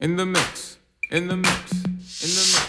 In the mix, in the mix, in the mix.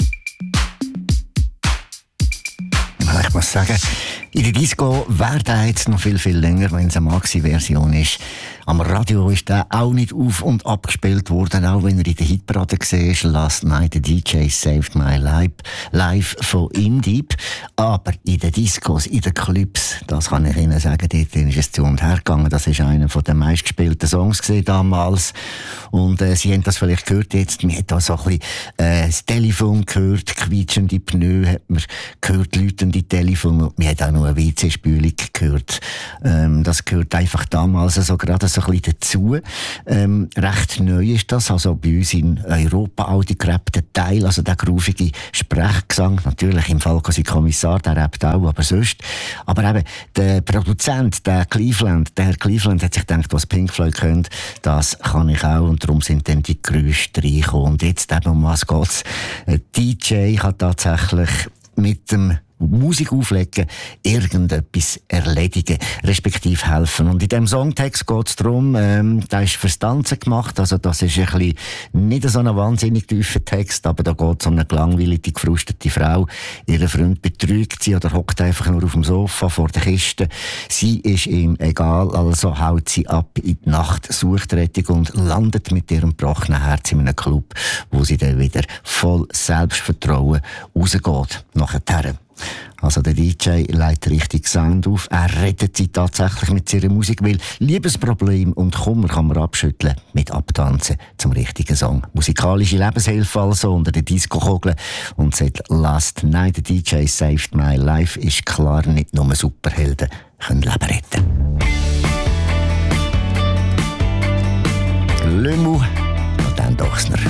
Ich muss sagen, in der Disco wäre der jetzt noch viel, viel länger, wenn es eine Maxi-Version ist. Am Radio ist der auch nicht auf- und abgespielt worden, auch wenn er in der Hitparade war. Last Night the DJ Saved My Life von Indeep. Aber in den Discos, in den Clubs, das kann ich Ihnen sagen, dort ist es zu und her gegangen. Das war einer der meistgespielten Songs damals. Und Sie haben das vielleicht gehört jetzt. Man hat da so ein bisschen das Telefon gehört, quietschende Pneu hat man gehört, läutende Telefon. Und man hat auch noch eine WC-Spülung gehört. Das gehört einfach damals so gerade so ein bisschen dazu. Recht neu ist das, also bei uns in Europa auch die gerappten Teil, also der groovige Sprechgesang, natürlich im Fall quasi Kommissar, der rappt auch, aber sonst. Aber eben, der Produzent, der Herr Cleveland hat sich gedacht, was Pink Floyd können, das kann ich auch, und darum sind dann die Geräusche reingekommen. Und jetzt eben, um was geht's? Ein DJ kann tatsächlich mit dem Musik auflegen, irgendetwas erledigen, respektive helfen. Und in diesem Songtext geht es darum, der ist fürs Tanzen gemacht, also das ist ein bisschen nicht so ein wahnsinnig tiefer Text, aber da geht es um eine gelangweilige, gefrustete Frau. Ihr Freund betrügt sie oder hockt einfach nur auf dem Sofa vor der Kiste. Sie ist ihm egal, also haut sie ab in die Nacht, sucht Rettung und landet mit ihrem gebrochenen Herz in einem Club, wo sie dann wieder voll Selbstvertrauen rausgeht. Nachher. Also der DJ legt richtig Sound auf. Er rettet sie tatsächlich mit seiner Musik, weil Liebesproblem und Kummer kann man abschütteln mit Abtanzen zum richtigen Song. Musikalische Lebenshilfe also unter den Disco-Kugeln. Und seit Last Night the DJ Saved My Life ist klar, nicht nur Superhelden können Leben retten. Le Mou, und dann Dochsner.